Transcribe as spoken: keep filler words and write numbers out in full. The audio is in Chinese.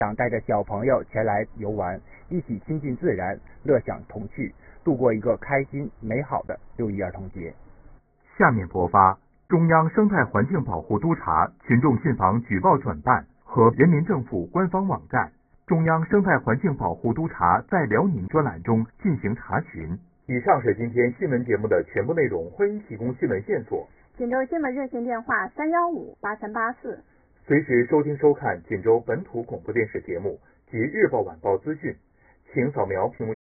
想带着小朋友前来游玩，一起亲近自然，乐享童趣，度过一个开心美好的六一儿童节。 下面播发中央生态环境保护督察群众信访举报转办和人民政府官方网站中央生态环境保护督察在辽宁专栏中进行查询。以上是今天新闻节目的全部内容，欢迎提供新闻线索。 锦州新闻热线电话三幺五八三八四。 随时收听收看锦州本土广播电视节目及日报晚报资讯，请扫描屏幕